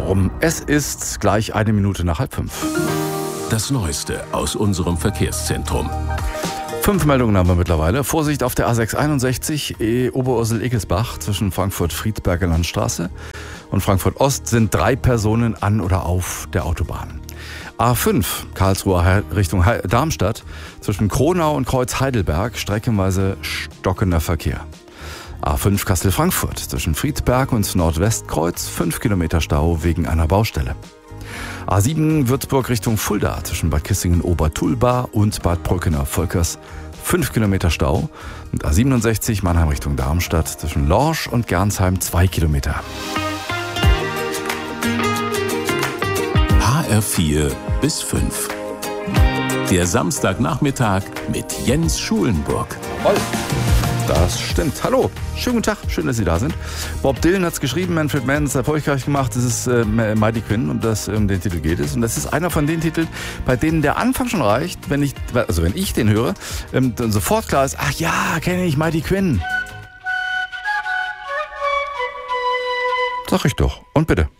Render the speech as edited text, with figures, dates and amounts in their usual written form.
rum. Es ist gleich 1 Minute nach 4:30. Das Neueste aus unserem Verkehrszentrum. 5 Meldungen haben wir mittlerweile. Vorsicht auf der A661 Oberursel-Eckelsbach zwischen Frankfurt-Friedberger Landstraße und Frankfurt-Ost sind 3 Personen an oder auf der Autobahn. A5 Karlsruhe Richtung Darmstadt zwischen Kronau und Kreuz Heidelberg streckenweise stockender Verkehr. A5 Kassel-Frankfurt zwischen Friedberg und Nordwestkreuz 5 Kilometer Stau wegen einer Baustelle. A7 Würzburg Richtung Fulda zwischen Bad Kissingen-Obertulba und Bad Brückener-Volkers 5 Kilometer Stau. Und A67 Mannheim Richtung Darmstadt zwischen Lorsch und Gernsheim 2 Kilometer. HR4 bis 5. Der Samstagnachmittag mit Jens Schulenburg. Voll. Das stimmt. Hallo, schönen guten Tag, schön, dass Sie da sind. Bob Dylan hat es geschrieben, Manfred Mann ist erfolgreich gemacht, das ist Mighty Quinn, um den Titel geht es. Und das ist einer von den Titeln, bei denen der Anfang schon reicht, wenn ich den höre, dann sofort klar ist, ach ja, kenne ich Mighty Quinn. Sag ich doch. Und bitte.